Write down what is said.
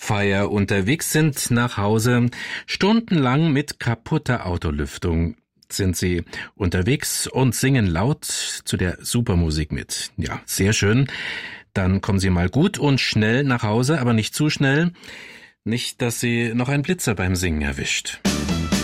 Feier unterwegs sind nach Hause, stundenlang mit kaputter Autolüftung sind sie unterwegs und singen laut zu der Supermusik mit. Ja, sehr schön. Dann kommen sie mal gut und schnell nach Hause, aber nicht zu schnell. Nicht, dass sie noch ein Blitzer beim Singen erwischt.